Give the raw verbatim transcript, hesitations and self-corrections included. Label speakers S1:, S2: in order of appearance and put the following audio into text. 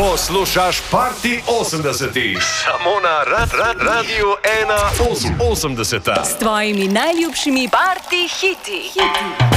S1: Poslušaš Party osemdesetih, samo na rad, rad, Radiu ena osemdeseta.
S2: S tvojimi najljubšimi party hiti. hiti.